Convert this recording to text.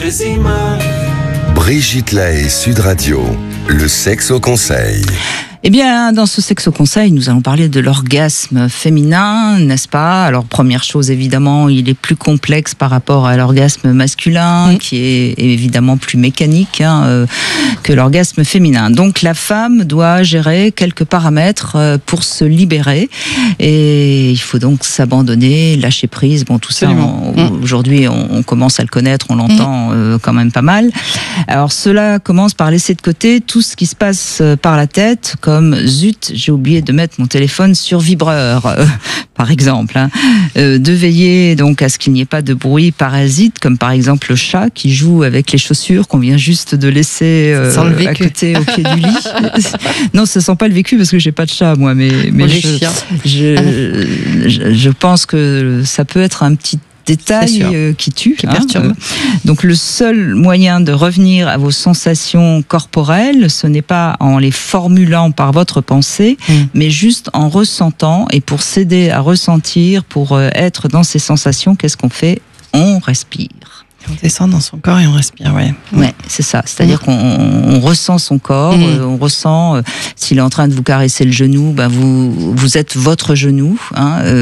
Brigitte Lahaie, Sud Radio, le sexe au conseil. Eh bien, dans ce sexe au conseil, nous allons parler de l'orgasme féminin, n'est-ce pas? Alors, première chose, évidemment, il est plus complexe par rapport à l'orgasme masculin, qui est évidemment plus mécanique que l'orgasme féminin. Donc, la femme doit gérer quelques paramètres pour se libérer. Et il faut donc s'abandonner, lâcher prise. Bon, tout ça, aujourd'hui, on commence à le connaître, on l'entend quand même pas mal. Alors, cela commence par laisser de côté tout ce qui se passe par la tête, comme zut, j'ai oublié de mettre mon téléphone sur vibreur, par exemple. De veiller donc à ce qu'il n'y ait pas de bruit parasite, comme par exemple le chat qui joue avec les chaussures qu'on vient juste de laisser à côté au pied du lit. Non, ça sent pas le vécu parce que j'ai pas de chat moi, mais je pense que ça peut être un petit détail qui tue, qui perturbe. Donc le seul moyen de revenir à vos sensations corporelles, ce n'est pas en les formulant par votre pensée, mais juste en ressentant. Et pour s'aider à ressentir, pour être dans ces sensations, qu'est-ce qu'on fait? On respire. On descend dans son corps et on respire, ouais. Ouais, c'est ça. C'est-à-dire qu'on ressent son corps, on ressent s'il est en train de vous caresser le genou, vous êtes votre genou.